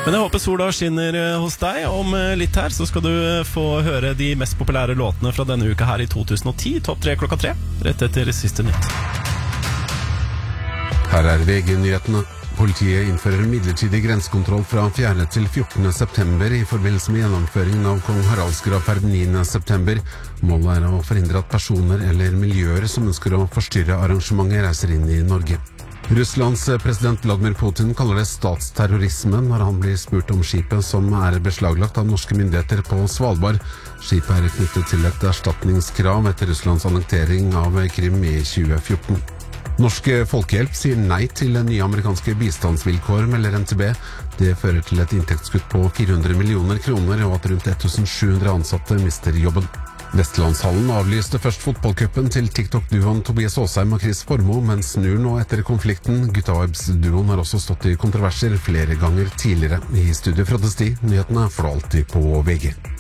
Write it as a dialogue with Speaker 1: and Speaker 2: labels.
Speaker 1: Men jeg håper sola skinner hos deg. Om litt her så skal du få høre de mest populære låtene fra denne uka her i 2010. Topp 3 klokka 3, rett etter siste nytt.
Speaker 2: Her er VG-nyhetene. Politiet innfører midlertidig grensekontroll fra 4. til 14. september i forbindelse med gjennomføringen av Kong Haralds gravferd 9. september. Målet er å forhindre at personer eller miljøer som ønsker å forstyrre arrangementet reiser inn i Norge. Russlands president Vladimir Putin kaller det statsterrorisme når han blir spurt om skipet som er beslaglagt av norske myndigheter på Svalbard. Skipet er knyttet til et erstatningskrav etter Russlands annektering av Krim i 2014. Norsk Folkehjelp sier nei til nye amerikanske bistandsvilkår, melder NTB. Det fører til et inntektskutt på 400 millioner kroner og at rundt 1700 ansatte mister jobben. Vestlandshallen avlyste først fotballcupen til TikTok-duoen Tobias Åsheim og Chris Formoe, men snur nå etter konflikten. Gutta Vibes-duoen har også stått i kontroverser flere ganger tidligere. I studio fra Desti, nyhetene får du alltid på VG.